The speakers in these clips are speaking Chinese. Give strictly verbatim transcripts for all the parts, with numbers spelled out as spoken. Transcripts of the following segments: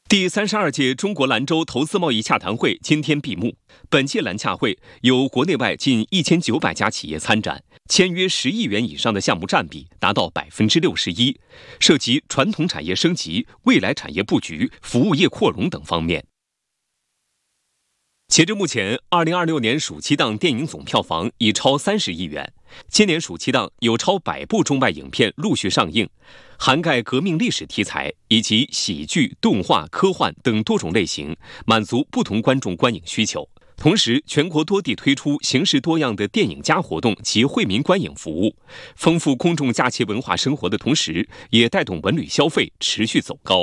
第三十二届中国兰州投资贸易洽谈会今天闭幕。本届兰洽会由国内外近一千九百家企业参展，签约十亿元以上的项目占比达到百分之六十一，涉及传统产业升级、未来产业布局、服务业扩容等方面。截至目前，二零二六年暑期档电影总票房已超三十亿元。今年暑期档有超百部中外影片陆续上映，涵盖革命历史题材以及喜剧、动画、科幻等多种类型，满足不同观众观影需求。同时，全国多地推出形式多样的电影加活动及惠民观影服务，丰富公众假期文化生活的同时，也带动文旅消费持续走高。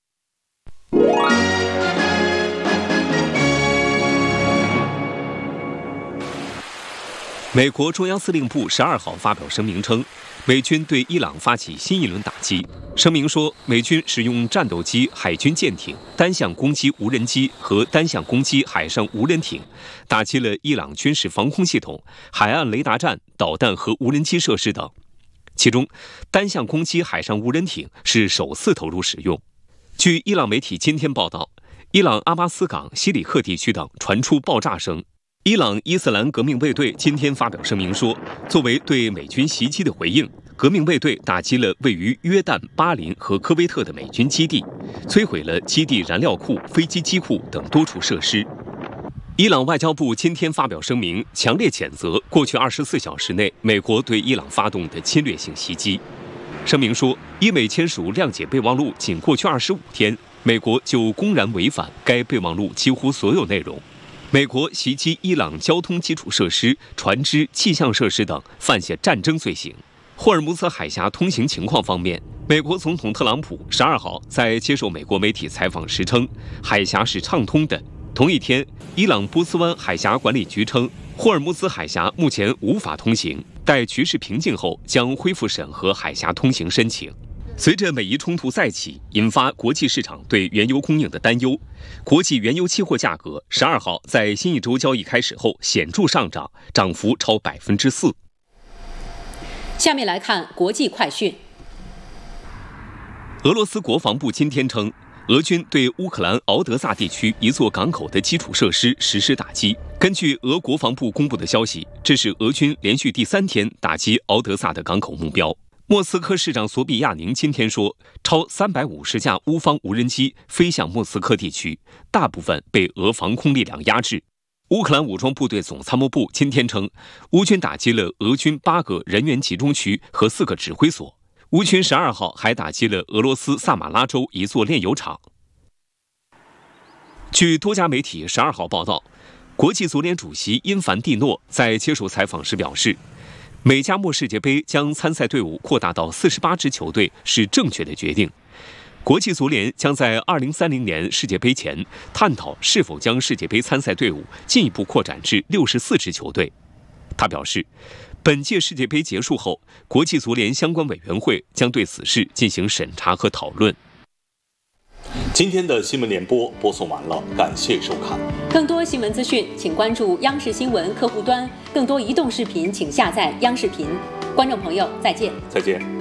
美国中央司令部十二号发表声明称，美军对伊朗发起新一轮打击。声明说，美军使用战斗机、海军舰艇、单向攻击无人机和单向攻击海上无人艇，打击了伊朗军事防空系统、海岸雷达站、导弹和无人机设施等。其中，单向攻击海上无人艇是首次投入使用。据伊朗媒体今天报道，伊朗阿巴斯港、西里克地区等传出爆炸声。伊朗伊斯兰革命卫队今天发表声明说，作为对美军袭击的回应，革命卫队打击了位于约旦、巴林和科威特的美军基地，摧毁了基地燃料库、飞机机库等多处设施。伊朗外交部今天发表声明，强烈谴责过去二十四小时内美国对伊朗发动的侵略性袭击。声明说，伊美签署谅解备忘录仅过去二十五天，美国就公然违反该备忘录几乎所有内容。美国袭击伊朗交通基础设施、船只、气象设施等，犯下战争罪行。霍尔木兹海峡通行情况方面，美国总统特朗普十二号在接受美国媒体采访时称，海峡是畅通的。同一天，伊朗波斯湾海峡管理局称，霍尔木兹海峡目前无法通行，待局势平静后将恢复审核海峡通行申请。随着美伊冲突再起，引发国际市场对原油供应的担忧，国际原油期货价格十二号在新一周交易开始后显著上涨，涨幅超百分之四。 下面来看国际快讯。 俄罗斯国防部今天称，俄军对乌克兰敖德萨地区一座港口的基础设施实施打击。根据俄国防部公布的消息，这是俄军连续第三天打击敖德萨的港口目标。莫斯科市长索比亚宁今天说，超三百五十架乌方无人机飞向莫斯科地区，大部分被俄防空力量压制。乌克兰武装部队总参谋部今天称，乌军打击了俄军八个人员集中区和四个指挥所。乌军十二号还打击了俄罗斯萨马拉州一座炼油厂。据多家媒体十二号报道，国际足联主席因凡蒂诺在接受采访时表示，美加墨世界杯将参赛队伍扩大到四十八支球队是正确的决定。国际足联将在二零三零年世界杯前探讨是否将世界杯参赛队伍进一步扩展至六十四支球队。他表示，本届世界杯结束后，国际足联相关委员会将对此事进行审查和讨论。 今天的新闻联播播送完了，感谢收看。 更多新闻资讯，请关注央视新闻客户端。更多移动视频，请下载央视频。观众朋友，再见。 再见。